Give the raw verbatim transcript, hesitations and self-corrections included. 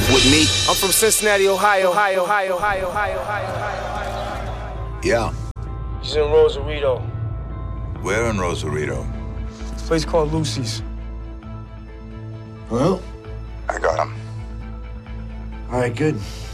with me? I'm from Cincinnati, Ohio, Ohio, Ohio, Ohio, Ohio, Ohio, Ohio. Yeah. He's in Rosarito. Where in Rosarito? This place called Lucy's. Well, I got him. All right, good.